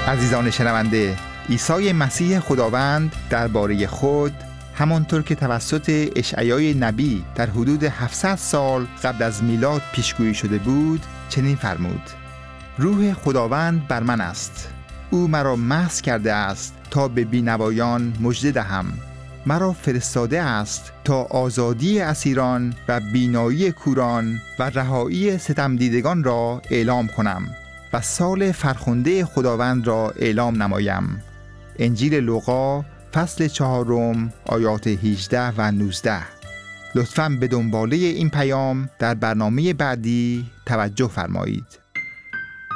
عزیزان شنونده، عیسی مسیح خداوند درباره خود همانطور که توسط اشعیای نبی در حدود 700 سال قبل از میلاد پیشگویی شده بود چنین فرمود: روح خداوند بر من است، او مرا مسح کرده است تا به بینوایان مژده دهم، مرا فرستاده است تا آزادی اسیران و بینایی کوران و رهایی ستمدیدگان را اعلام کنم و سال فرخنده خداوند را اعلام نمایم. انجیل لوقا فصل 4 آیات 18 و 19. لطفاً به دنباله این پیام در برنامه بعدی توجه فرمایید.